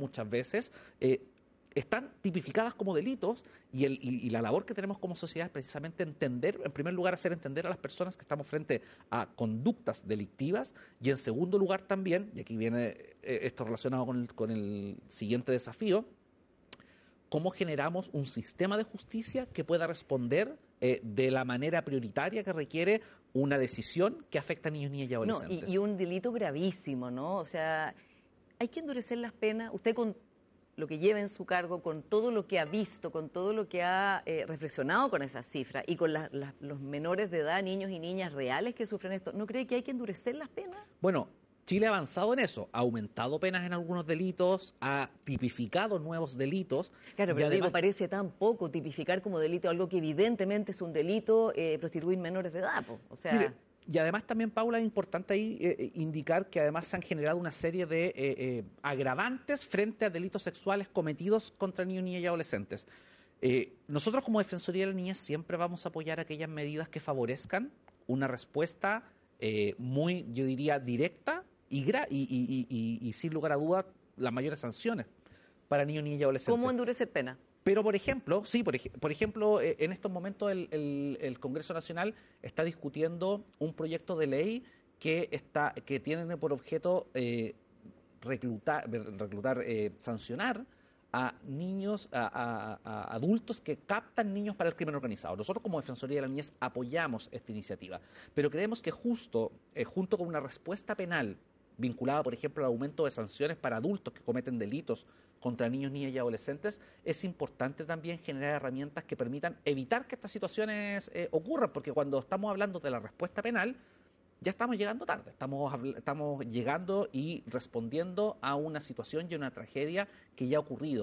muchas veces, están tipificadas como delitos y la labor que tenemos como sociedad es precisamente entender, en primer lugar, hacer entender a las personas que estamos frente a conductas delictivas y en segundo lugar también, y aquí viene esto relacionado con el siguiente desafío, cómo generamos un sistema de justicia que pueda responder de la manera prioritaria que requiere una decisión que afecta a niños, niñas y No, adolescentes. y un delito gravísimo, ¿no? O sea, hay que endurecer las penas. Usted con lo que lleva en su cargo, con todo lo que ha visto, con todo lo que ha reflexionado con esas cifras y con los menores de edad, niños y niñas reales que sufren esto, ¿no cree que hay que endurecer las penas? Bueno, Chile ha avanzado en eso, ha aumentado penas en algunos delitos, ha tipificado nuevos delitos. Claro, Y pero además, digo, parece tan poco tipificar como delito algo que evidentemente es un delito, prostituir menores de edad, po. O sea... mire, y además también, Paula, es importante ahí indicar que además se han generado una serie de agravantes frente a delitos sexuales cometidos contra niños, niñas y adolescentes. Nosotros como Defensoría de la Niñez siempre vamos a apoyar aquellas medidas que favorezcan una respuesta muy, yo diría, directa y sin lugar a dudas las mayores sanciones para niños, niñas y adolescentes. ¿Cómo endurecer pena? Pero, por ejemplo, sí, por ejemplo, en estos momentos el Congreso Nacional está discutiendo un proyecto de ley que tiene por objeto sancionar a niños, a adultos que captan niños para el crimen organizado. Nosotros como Defensoría de la Niñez apoyamos esta iniciativa, pero creemos que justo, junto con una respuesta penal vinculada, por ejemplo, al aumento de sanciones para adultos que cometen delitos contra niños, niñas y adolescentes, es importante también generar herramientas que permitan evitar que estas situaciones ocurran, porque cuando estamos hablando de la respuesta penal, ya estamos llegando tarde, estamos llegando y respondiendo a una situación y a una tragedia que ya ha ocurrido.